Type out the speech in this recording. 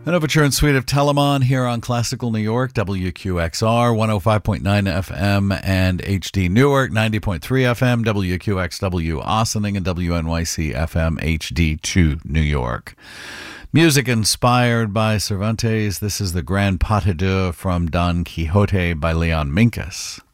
An overture and suite of Telemon here on Classical New York, WQXR, 105.9 FM and HD Newark, 90.3 FM, WQXW Ossining, and WNYC FM HD2 New York. Music inspired by Cervantes. This is the Grand Pas de Deux from Don Quixote by Leon Minkus.